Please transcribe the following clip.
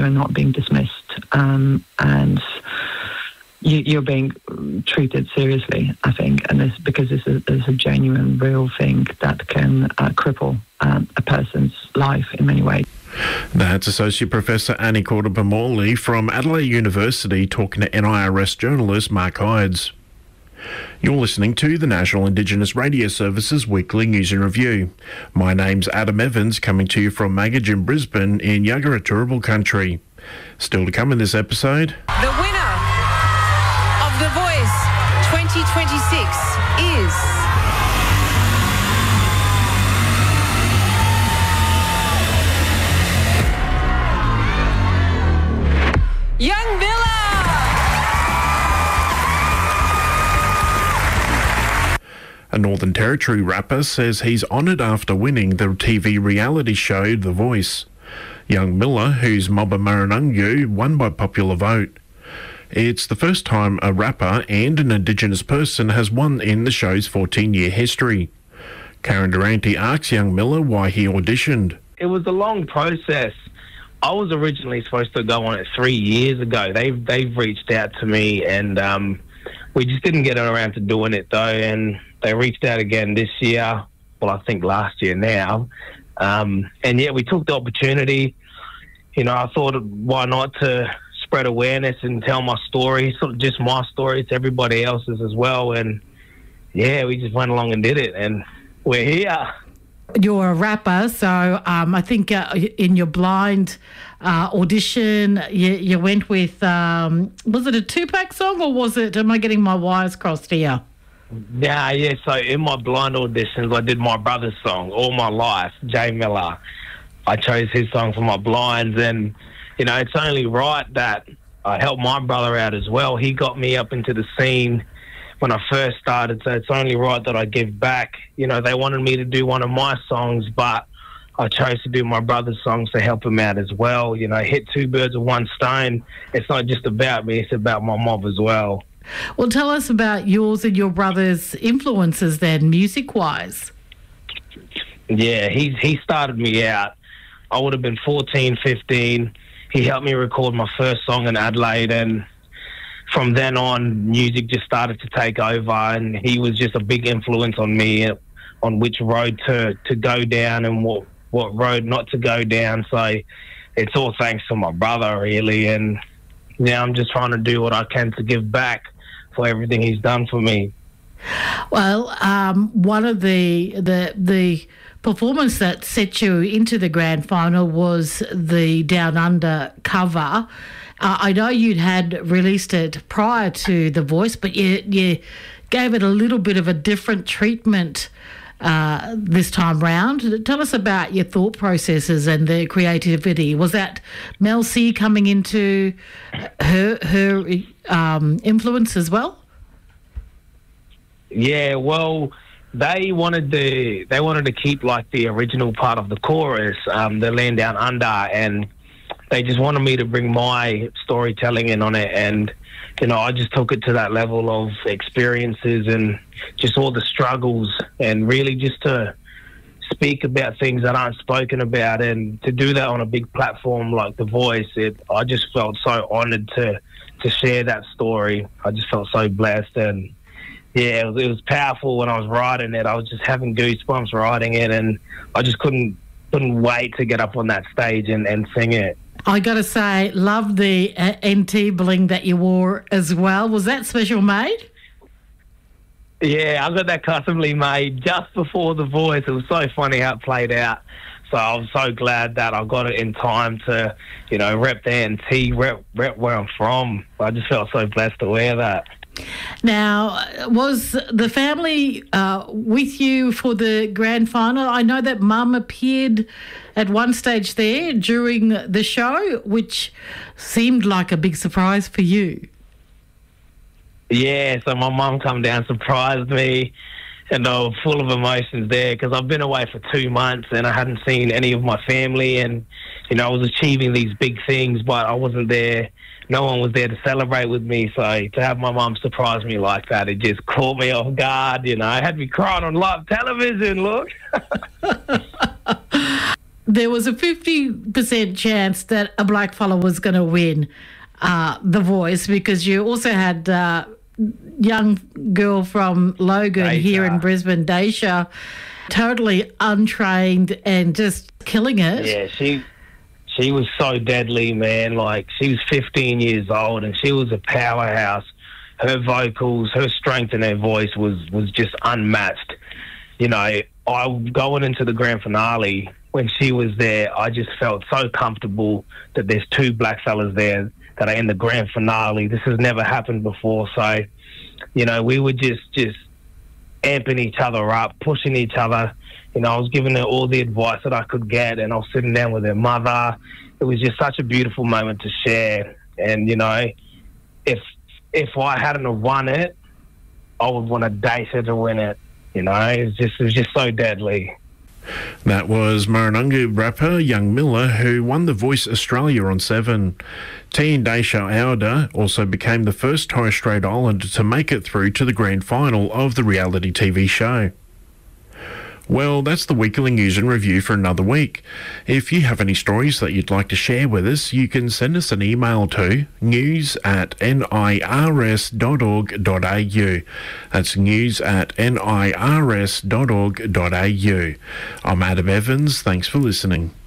you're not being dismissed, and you're being treated seriously, I think, and this because this is a genuine, real thing that can cripple a person's life in many ways. That's Associate Professor Annie Cordoba-Morley from Adelaide University talking to NIRS journalist Mark Hydes. You're listening to the National Indigenous Radio Service's Weekly News and Review. My name's Adam Evans, coming to you from Magajin, Brisbane in Yagara Turrbal country. Still to come in this episode. The winner of The Voice 2026 is... Young Miller! A Northern Territory rapper says he's honoured after winning the TV reality show The Voice. Young Miller, who's Mobba Maranungu, won by popular vote. It's the first time a rapper and an Indigenous person has won in the show's 14-year history. Karen Durante asks Young Miller why he auditioned. It was a long process. I was originally supposed to go on it 3 years ago. They've reached out to me, and we just didn't get around to doing it though. And they reached out again this year. Well, I think last year now. And yeah, we took the opportunity. You know, I thought, why not to spread awareness and tell my story, sort of just my story to everybody else's as well. And yeah, we just went along and did it, and we're here. You're a rapper, so I think in your blind audition, you went with, was it a Tupac song, or was it, am I getting my wires crossed here? Yeah, so in my blind auditions, I did my brother's song, All My Life, Jay Miller. I chose his song for my blinds, and, you know, it's only right that I helped my brother out as well. He got me up into the scene when I first started, so it's only right that I give back. You know, they wanted me to do one of my songs, but I chose to do my brother's songs to help him out as well. You know, hit two birds with one stone. It's not just about me, it's about my mob as well. Well, tell us about yours and your brother's influences then, music-wise. Yeah, he started me out. I would have been 14, 15. He helped me record my first song in Adelaide, and from then on, music just started to take over, and he was just a big influence on me, on which road to go down and what road not to go down. So it's all thanks to my brother, really, and now I'm just trying to do what I can to give back for everything he's done for me. Well, one of the performance that set you into the grand final was the Down Under cover. I know you'd had released it prior to The Voice, but you gave it a little bit of a different treatment this time round. Tell us about your thought processes and the creativity. Was that Mel C coming into her influence as well? Yeah, well, they wanted to keep like the original part of the chorus, the Land Down Under, and they just wanted me to bring my storytelling in on it. And, you know, I just took it to that level of experiences and just all the struggles, and really just to speak about things that aren't spoken about, and to do that on a big platform like The Voice. I just felt so honoured to share that story. I just felt so blessed, and yeah, it was powerful when I was writing it. I was just having goosebumps writing it, and I just couldn't wait to get up on that stage and sing it. I got to say, love the NT bling that you wore as well. Was that special made? Yeah, I got that customly made just before The Voice. It was so funny how it played out. So I was so glad that I got it in time to, you know, rep the NT, rep where I'm from. I just felt so blessed to wear that. Now, was the family with you for the grand final? I know that Mum appeared at one stage there during the show, which seemed like a big surprise for you. Yeah, so my mum come down, surprised me, and I was full of emotions there because I've been away for 2 months and I hadn't seen any of my family, and, you know, I was achieving these big things, but I wasn't there. No one was there to celebrate with me, so to have my mum surprise me like that, it just caught me off guard, you know. It had me crying on live television, look. there was a 50% chance that a black fella was going to win The Voice, because you also had young girl from Logan here in Brisbane, Daisha, totally untrained and just killing it. Yeah, she was so deadly, man. Like, she was 15 years old and she was a powerhouse. Her vocals, her strength in her voice was just unmatched. You know, going into the grand finale, when she was there, I just felt so comfortable that there's two black fellas there that are in the grand finale. This has never happened before. So, you know, we were just amping each other up, pushing each other. You know, I was giving her all the advice that I could get, and I was sitting down with her mother. It was just such a beautiful moment to share. And, you know, if I hadn't have won it, I would want a Daisha to win it. You know, it was just so deadly. That was Marunungu rapper Young Miller, who won The Voice Australia on 7. Teen Daisha Auda also became the first Torres Strait Islander to make it through to the grand final of the reality TV show. Well, that's the weekly news and review for another week. If you have any stories that you'd like to share with us, you can send us an email to news@nirs.org.au. That's news@nirs.org.au. I'm Adam Evans. Thanks for listening.